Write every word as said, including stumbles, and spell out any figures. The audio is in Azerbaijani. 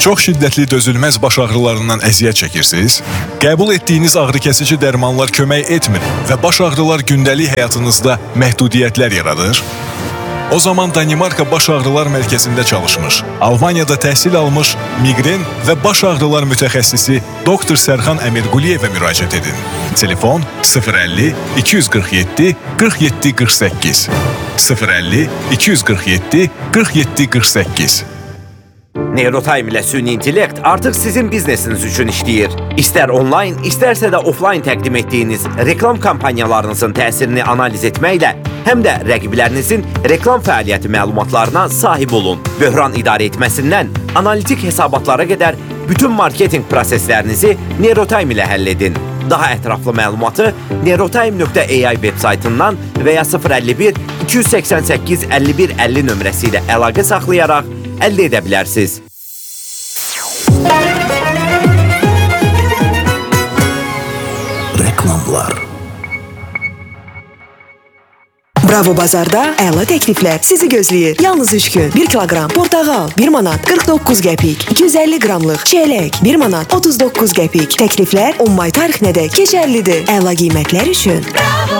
Çox şiddətli dözülməz baş ağrılarından əziyyət çəkirsiniz? Qəbul etdiyiniz ağrıkəsici dərmanlar kömək etmir və baş ağrılar gündəlik həyatınızda məhdudiyyətlər yaradır? O zaman Danimarka Baş Ağrılar Mərkəzində çalışmış, Almaniyada təhsil almış miqren və baş ağrılar mütəxəssisi doktor Sərxan Əmirquliyevə müraciət edin. Telefon sıfır əlli iki yüz qırx yeddi qırx yeddi qırx səkkiz sıfır əlli iki yüz qırx yeddi qırx yeddi qırx səkkiz. Neurotime ilə süni intellekt artıq sizin biznesiniz üçün işləyir. İstər onlayn, istərsə də offlayn təqdim etdiyiniz reklam kampanyalarınızın təsirini analiz etməklə həm də rəqiblərinizin reklam fəaliyyəti məlumatlarına sahib olun. Böhran idarə etməsindən analitik hesabatlara qədər bütün marketinq proseslərinizi Neurotime ilə həll edin. Daha ətraflı məlumatı neurotime nöqtə ai veb saytından və ya sıfır əlli bir iki yüz səksən səkkiz əlli bir əlli nömrəsi ilə əlaqə saxlayaraq əldə edə bilərsiniz. Reklamlar. Bravo Bazarda əla təkliflər sizi gözləyir. Yalnız üç gün. bir kiloqram portağal bir manat qırx doqquz qəpik. iki yüz əlli qramlıq çiyələk bir manat otuz doqquz qəpik. Təkliflər on may tarixinədək keçərlidir. Əla qiymətlər üçün